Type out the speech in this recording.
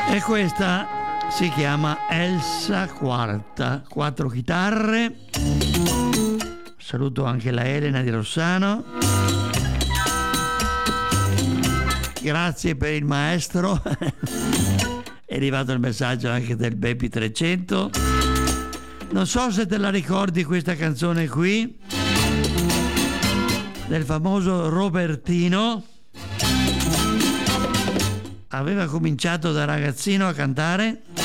E questa si chiama Elsa Quarta, 4 chitarre. Saluto anche la Elena di Rossano. Grazie per il maestro. È arrivato il messaggio anche del Baby 300. Non so se te la ricordi questa canzone qui, del famoso Robertino. Aveva cominciato da ragazzino a cantare